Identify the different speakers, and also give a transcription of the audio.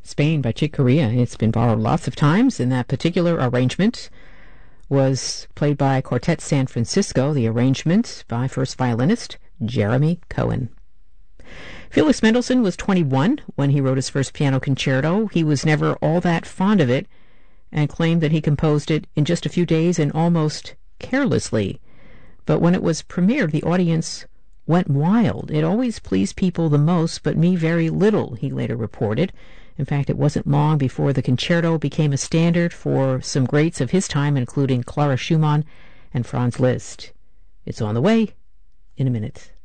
Speaker 1: Spain by Chick Corea. It's been borrowed lots of times, and that particular arrangement was played by Quartet San Francisco, the arrangement by first violinist Jeremy Cohen. Felix Mendelssohn was 21 when he wrote his first piano concerto. He was never all that fond of it and claimed that he composed it in just a few days and almost carelessly. But when it was premiered, the audience went wild. It always pleased people the most, but me very little, he later reported. In fact, it wasn't long before the concerto became a standard for some greats of his time, including Clara Schumann and Franz Liszt. It's on the way in a minute.